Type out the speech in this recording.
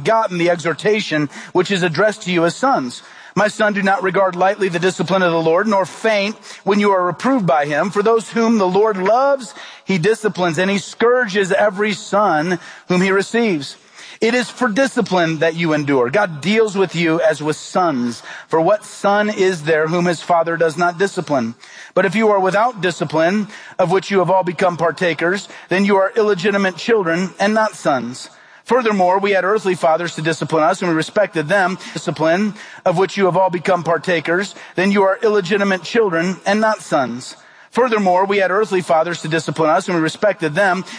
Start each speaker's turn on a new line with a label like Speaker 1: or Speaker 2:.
Speaker 1: forgotten the exhortation which is addressed to you as sons. My son, do not regard lightly the discipline of the Lord, nor faint when you are reproved by him. For those whom the Lord loves, he disciplines, and he scourges every son whom he receives. It is for discipline that you endure. God deals with you as with sons. For what son is there whom his father does not discipline? But if you are without discipline, of which you have all become partakers, then you are illegitimate children and not sons. Furthermore, we had earthly fathers to discipline us, and we respected them. Discipline, of which you have all become partakers, then you are illegitimate children and not sons. Furthermore, we had earthly fathers to discipline us, and we respected them.